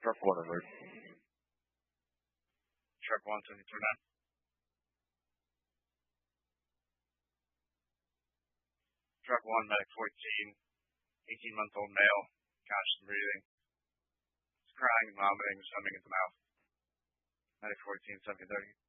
Truck 1 alert. Truck 1, 72 now. Truck 1, medic 14, 18-month-old male, conscious and breathing. He's crying and vomiting, swimming at the mouth. Medic 14, 7030.